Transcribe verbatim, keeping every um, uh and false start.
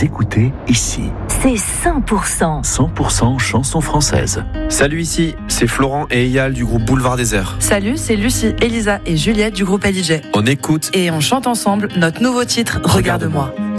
écoutez ici. C'est cent pour cent. cent pour cent chansons françaises. Salut, ici, c'est Florent et Eyal du groupe Boulevard Désert. Salut, c'est Lucie, Elisa et Juliette du groupe L I J. On écoute Et on chante ensemble notre nouveau titre, Regarde-moi.